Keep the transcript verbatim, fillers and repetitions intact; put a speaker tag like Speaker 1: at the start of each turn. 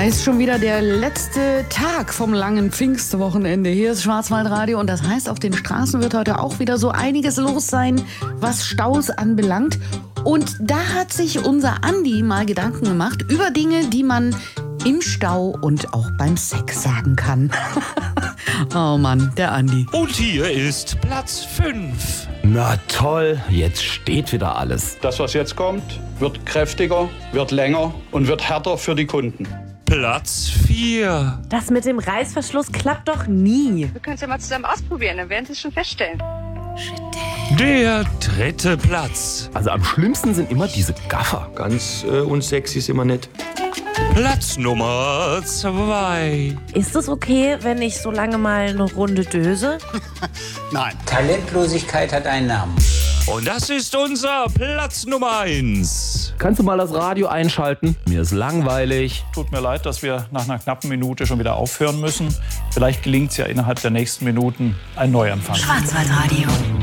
Speaker 1: ist schon wieder der letzte Tag vom langen Pfingstwochenende. Hier ist Schwarzwaldradio und das heißt, auf den Straßen wird heute auch wieder so einiges los sein, was Staus anbelangt. Und da hat sich unser Andi mal Gedanken gemacht über Dinge, die man im Stau und auch beim Sex sagen kann. Oh Mann, der Andi.
Speaker 2: Und hier ist Platz fünf.
Speaker 3: Na toll, jetzt steht wieder alles.
Speaker 4: Das, was jetzt kommt, wird kräftiger, wird länger und wird härter für die Kunden.
Speaker 2: Platz vier.
Speaker 5: Das mit dem Reißverschluss klappt doch nie.
Speaker 6: Wir können es ja mal zusammen ausprobieren, dann werden Sie es schon feststellen.
Speaker 2: Der dritte Platz.
Speaker 3: Also am schlimmsten sind immer diese Gaffer.
Speaker 7: Ganz äh, unsexy ist immer nett.
Speaker 2: Platz Nummer zwei.
Speaker 5: Ist es okay, wenn ich so lange mal eine Runde döse?
Speaker 8: Nein. Talentlosigkeit hat einen Namen.
Speaker 2: Und das ist unser Platz Nummer eins.
Speaker 3: Kannst du mal das Radio einschalten? Mir ist langweilig.
Speaker 9: Tut mir leid, dass wir nach einer knappen Minute schon wieder aufhören müssen. Vielleicht gelingt es ja innerhalb der nächsten Minuten ein Neuanfang.
Speaker 10: Schwarzwaldradio.